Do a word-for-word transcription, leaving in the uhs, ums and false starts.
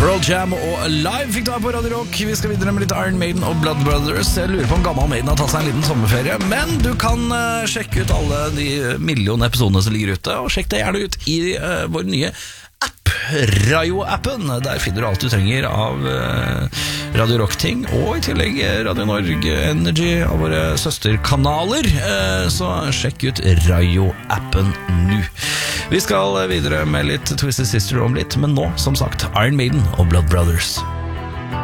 Pearl Jam og Alive fikk du her på Radio Rock. Vi skal videre med litt Iron Maiden og Blood Brothers. Jeg lurer på om gammel Maiden har tatt seg en liten sommerferie, men du kan uh, sjekke ut alle de millioner episodene som ligger ute, og sjekk det gjerne ut i uh, vår nye app, Rayo-appen. Der finner du alt du trenger av uh, Radio Rock-ting, og i tillegg Radio Norge Energy av våre søsterkanaler. Uh, så sjekk ut Rayo-appen nå. Vi skal videre med litt Twisted Sister om litt, men nå, som sagt, Iron Maiden og Blood Brothers.